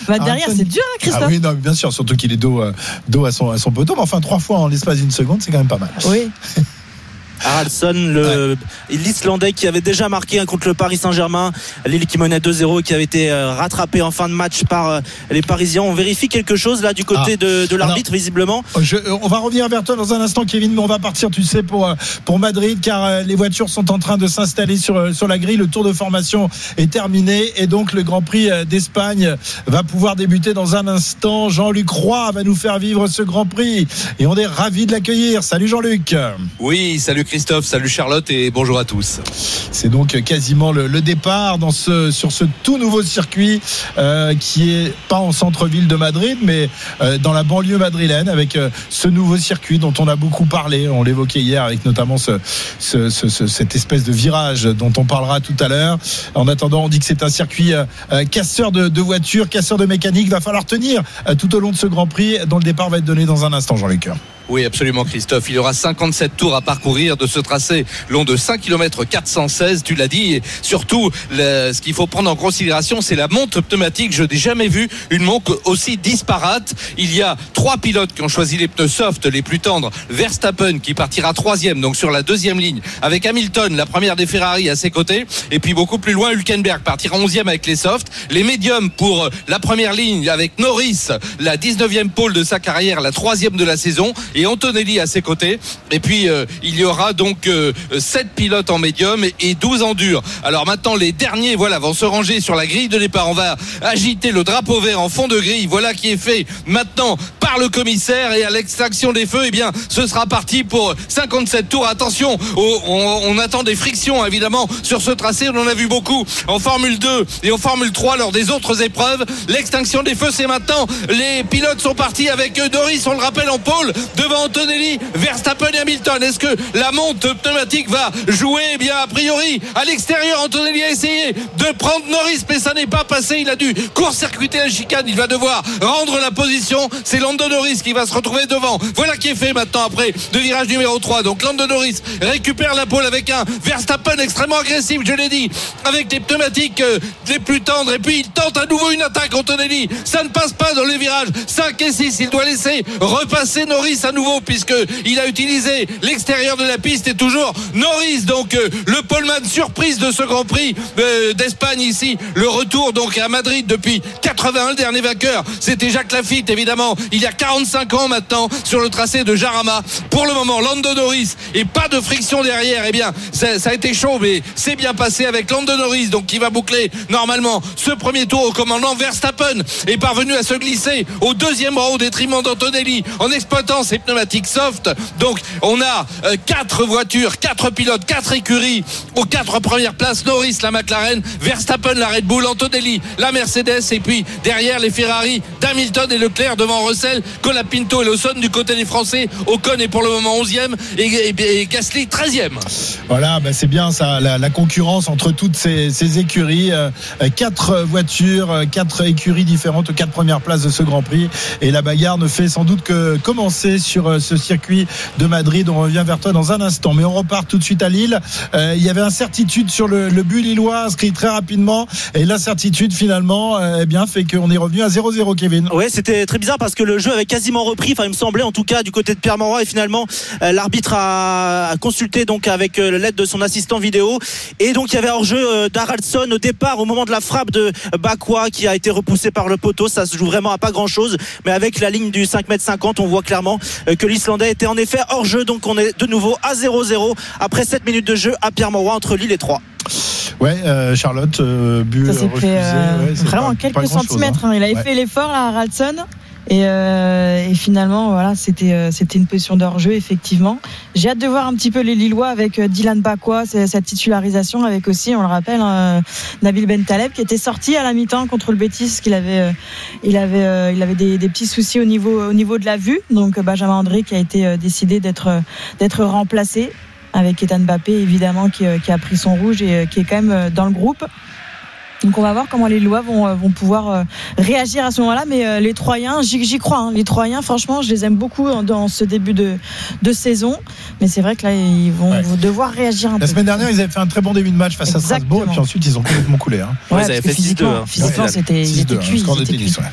Derrière, c'est dur, hein, Christophe. Ah oui, non, bien sûr, surtout qu'il est dos à son poteau. Mais enfin, 3 fois en l'espace d'une seconde, c'est quand même pas mal. Oui. Haraldsson, l'Islandais qui avait déjà marqué contre le Paris Saint-Germain, Lille qui menait 2-0 et qui avait été rattrapé en fin de match par les Parisiens. On vérifie quelque chose là du côté de l'arbitre, visiblement. On va revenir vers toi dans un instant, Kevin, mais on va partir, tu sais, pour Madrid, car les voitures sont en train de s'installer sur la grille. Le tour de formation est terminé et donc le Grand Prix d'Espagne va pouvoir débuter dans un instant. Jean-Luc Roy va nous faire vivre ce Grand Prix et on est ravis de l'accueillir. Salut Jean-Luc. Oui, salut Christophe, salut Charlotte et bonjour à tous. C'est donc quasiment le départ sur ce tout nouveau circuit qui est pas en centre-ville de Madrid, mais dans la banlieue madrilène, avec ce nouveau circuit dont on a beaucoup parlé. On l'évoquait hier avec notamment cette espèce de virage dont on parlera tout à l'heure. En attendant, on dit que c'est un circuit casseur de voitures, casseur de mécanique. Va falloir tenir tout au long de ce Grand Prix dont le départ va être donné dans un instant, Jean-Luc. Oui, absolument Christophe, il y aura 57 tours à parcourir de ce tracé long de 5 km 416, tu l'as dit, et surtout ce qu'il faut prendre en considération, c'est la monte pneumatique. Je n'ai jamais vu une monte aussi disparate. Il y a 3 pilotes qui ont choisi les pneus soft les plus tendres. Verstappen qui partira 3e, donc sur la 2e ligne, avec Hamilton, la première des Ferrari à ses côtés, et puis beaucoup plus loin Hülkenberg partira 11e avec les softs. Les médiums pour la première ligne avec Norris, la 19e pole de sa carrière, la 3e de la saison, et Antonelli à ses côtés. Et puis il y aura donc 7 pilotes en médium et 12 en dur. Alors maintenant les derniers vont se ranger sur la grille de départ. On va agiter le drapeau vert en fond de grille. Voilà qui est fait maintenant par le commissaire, et à l'extraction des feux, ce sera parti pour 57 tours. Attention, on attend des frictions évidemment sur ce tracé. On en a vu beaucoup en Formule 2 et en Formule 3 lors des autres épreuves. L'extinction des feux, c'est maintenant. Les pilotes sont partis avec Norris, on le rappelle, en pôle devant Antonelli, Verstappen et Hamilton. Est-ce que la monte pneumatique va jouer? A priori à l'extérieur, Antonelli a essayé de prendre Norris, mais ça n'est pas passé. Il a dû court-circuiter la chicane. Il va devoir rendre la position. C'est Lando Norris qui va se retrouver devant. Voilà qui est fait maintenant après de virage numéro 3. Donc Lando Norris récupère la pole avec un Verstappen extrêmement agressif, je l'ai dit, avec les pneumatiques les plus tendres, et puis il tente à nouveau une attaque. Antonelli, ça ne passe pas dans les virages 5 et 6. Il doit laisser repasser Norris à nouveau, puisqu'il a utilisé l'extérieur de la piste, et toujours Norris, donc le poleman surprise de ce Grand Prix d'Espagne ici. Le retour donc à Madrid depuis 81, le dernier vainqueur c'était Jacques Lafitte, évidemment il y a 45 ans maintenant, sur le tracé de Jarama. Pour le moment Lando Norris, et pas de friction derrière. Ça a été chaud, mais c'est bien passé avec Lando Norris, donc qui va boucler normalement ce premier tour au commandement. Verstappen est parvenu à se glisser au 2e rang au détriment d'Antonelli en exploitant ses pneumatiques soft. Donc on a 4 voitures, 4 pilotes, 4 écuries aux 4 premières places. Norris, la McLaren, Verstappen, la Red Bull, Antonelli, la Mercedes, et puis derrière les Ferrari d'Hamilton et Leclerc, devant Russell, Colapinto et Lawson. Du côté des Français, Ocon est pour le moment 11e et Gasly 13e. Voilà, c'est bien ça, la concurrence entre toutes ces écuries. 4 voitures, 4 écuries différentes aux 4 premières places de ce Grand Prix, et la bagarre ne fait sans doute que commencer sur ce circuit de Madrid. On revient vers toi dans un instant, mais on repart tout de suite à Lille. Il y avait incertitude sur le but lillois inscrit très rapidement, et l'incertitude finalement fait qu'on est revenu à 0-0, Kevin. Ouais, c'était très bizarre parce que le jeu avait quasiment repris, il me semblait en tout cas du côté de Pierre Mauroy, et finalement l'arbitre a consulté donc avec l'aide de son assistant vidéo, et donc il y avait hors-jeu d'Haraldsson au départ au moment de la frappe de Bakwa qui a été repoussé par le poteau. Ça se joue vraiment à pas grand chose, mais avec la ligne du 5m50 on voit clairement que l'Islandais était en effet hors jeu. Donc on est de nouveau à 0-0 après 7 minutes de jeu à Pierre Mauroy entre Lille et Troyes. Ouais, Charlotte, but ça s'est refusé. fait vraiment quelques centimètres. Il avait fait l'effort là, Haraldsson. Et finalement voilà, c'était une position de hors-jeu effectivement. J'ai hâte de voir un petit peu les Lillois avec Dylan Bakwa, sa titularisation, avec aussi, on le rappelle, Nabil Bentaleb qui était sorti à la mi-temps contre le Betis, parce qu'il avait des petits soucis au niveau de la vue. Donc Benjamin André qui a été décidé d'être remplacé, avec Ethan Mbappé évidemment qui a pris son rouge et qui est quand même dans le groupe. Donc on va voir comment les Lillois vont pouvoir réagir à ce moment-là. Mais les Troyens, j'y crois. Les Troyens, franchement, je les aime beaucoup dans ce début de saison. Mais c'est vrai que là, ils vont devoir réagir un peu. La semaine dernière, ils avaient fait un très bon début de match face à Strasbourg. Et puis ensuite, ils ont complètement coulé. Ils avaient fait 6-2. Physiquement, ils étaient cuits.